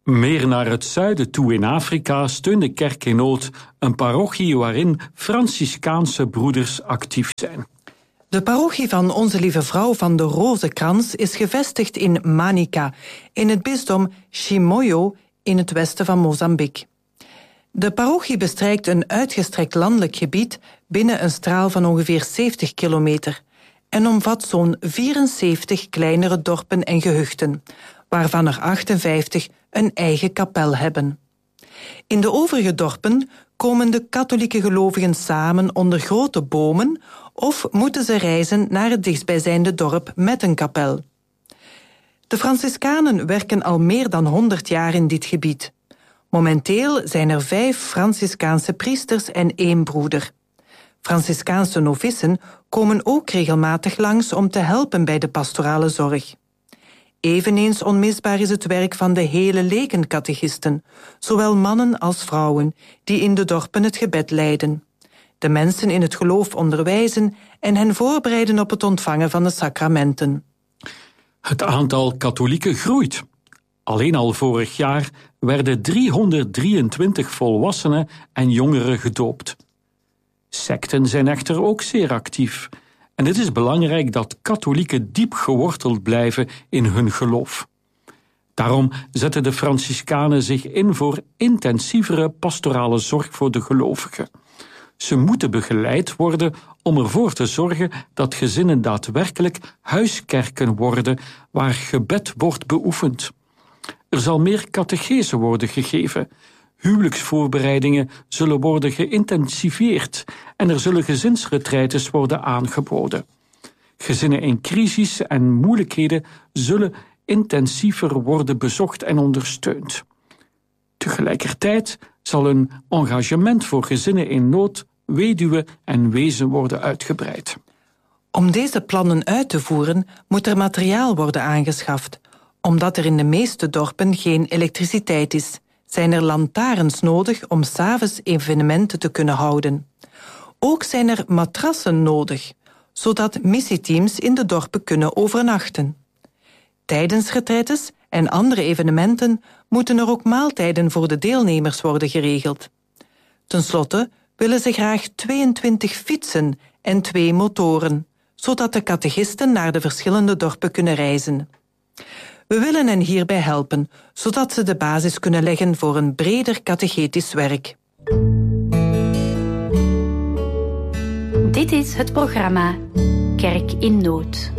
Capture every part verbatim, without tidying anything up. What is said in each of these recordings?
Meer naar het zuiden toe in Afrika steunde Kerk in Nood een parochie waarin Franciscaanse broeders actief zijn. De parochie van Onze Lieve Vrouw van de Rozenkrans is gevestigd in Manica, in het bisdom Chimoio in het westen van Mozambique. De parochie bestrijkt een uitgestrekt landelijk gebied binnen een straal van ongeveer zeventig kilometer en omvat zo'n vierenzeventig kleinere dorpen en gehuchten, waarvan er achtenvijftig een eigen kapel hebben. In de overige dorpen komen de katholieke gelovigen samen onder grote bomen of moeten ze reizen naar het dichtstbijzijnde dorp met een kapel. De Franciscanen werken al meer dan honderd jaar in dit gebied. Momenteel zijn er vijf Franciscaanse priesters en één broeder. Franciscaanse novissen komen ook regelmatig langs om te helpen bij de pastorale zorg. Eveneens onmisbaar is het werk van de hele lekencatechisten, zowel mannen als vrouwen, die in de dorpen het gebed leiden, de mensen in het geloof onderwijzen en hen voorbereiden op het ontvangen van de sacramenten. Het aantal katholieken groeit. Alleen al vorig jaar werden driehonderddrieëntwintig volwassenen en jongeren gedoopt. Secten zijn echter ook zeer actief. En het is belangrijk dat katholieken diep geworteld blijven in hun geloof. Daarom zetten de Franciscanen zich in voor intensievere pastorale zorg voor de gelovigen. Ze moeten begeleid worden om ervoor te zorgen dat gezinnen daadwerkelijk huiskerken worden waar gebed wordt beoefend. Er zal meer catechese worden gegeven. Huwelijksvoorbereidingen zullen worden geïntensiveerd en er zullen gezinsretreites worden aangeboden. Gezinnen in crisis en moeilijkheden zullen intensiever worden bezocht en ondersteund. Tegelijkertijd zal een engagement voor gezinnen in nood, weduwen en wezen worden uitgebreid. Om deze plannen uit te voeren moet er materiaal worden aangeschaft. Omdat er in de meeste dorpen geen elektriciteit is, zijn er lantaarns nodig om 's avonds evenementen te kunnen houden. Ook zijn er matrassen nodig, zodat missieteams in de dorpen kunnen overnachten. Tijdens retraites en andere evenementen moeten er ook maaltijden voor de deelnemers worden geregeld. Ten slotte willen ze graag tweeëntwintig fietsen en twee motoren, zodat de catechisten naar de verschillende dorpen kunnen reizen. We willen hen hierbij helpen, zodat ze de basis kunnen leggen voor een breder catechetisch werk. Dit is het programma Kerk in Nood.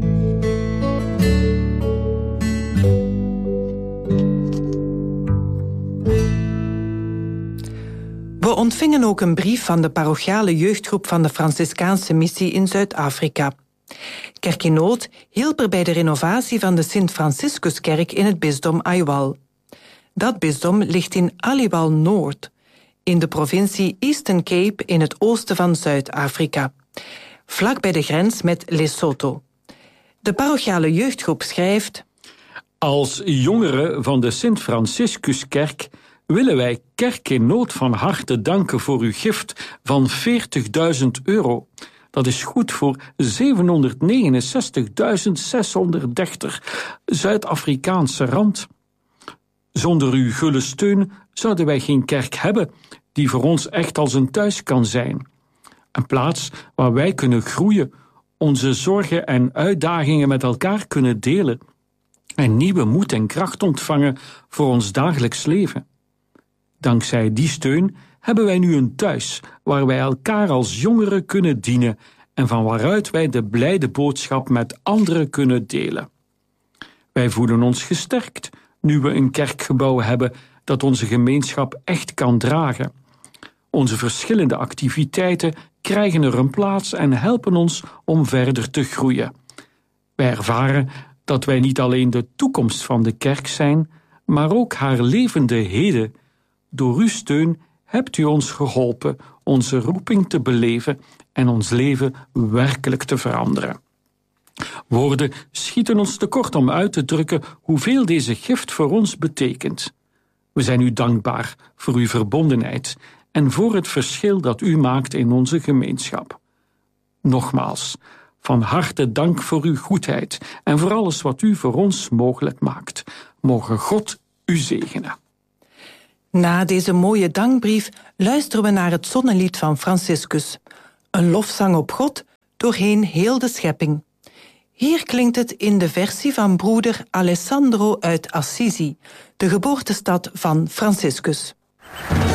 We ontvingen ook een brief van de parochiale jeugdgroep van de Franciscaanse missie in Zuid-Afrika. Kerk in Nood hielp er bij de renovatie van de Sint-Franciscuskerk in het bisdom Aiwal. Dat bisdom ligt in Aliwal Noord, in de provincie Eastern Cape in het oosten van Zuid-Afrika, vlak bij de grens met Lesotho. De parochiale jeugdgroep schrijft: Als jongeren van de Sint-Franciscuskerk willen wij Kerk in Nood van harte danken voor uw gift van veertigduizend euro. Dat is goed voor zevenhonderdnegenenzestigduizend zeshonderddertig Zuid-Afrikaanse rand. Zonder uw gulle steun zouden wij geen kerk hebben die voor ons echt als een thuis kan zijn. Een plaats waar wij kunnen groeien, onze zorgen en uitdagingen met elkaar kunnen delen en nieuwe moed en kracht ontvangen voor ons dagelijks leven. Dankzij die steun hebben wij nu een thuis waar wij elkaar als jongeren kunnen dienen en van waaruit wij de blijde boodschap met anderen kunnen delen. Wij voelen ons gesterkt nu we een kerkgebouw hebben dat onze gemeenschap echt kan dragen. Onze verschillende activiteiten krijgen er een plaats en helpen ons om verder te groeien. Wij ervaren dat wij niet alleen de toekomst van de kerk zijn, maar ook haar levende heden. Door uw steun hebt u ons geholpen onze roeping te beleven en ons leven werkelijk te veranderen. Woorden schieten ons tekort om uit te drukken hoeveel deze gift voor ons betekent. We zijn u dankbaar voor uw verbondenheid en voor het verschil dat u maakt in onze gemeenschap. Nogmaals, van harte dank voor uw goedheid en voor alles wat u voor ons mogelijk maakt. Mogen God u zegene. Na deze mooie dankbrief luisteren we naar het zonnelied van Franciscus. Een lofzang op God doorheen heel de schepping. Hier klinkt het in de versie van broeder Alessandro uit Assisi, de geboortestad van Franciscus.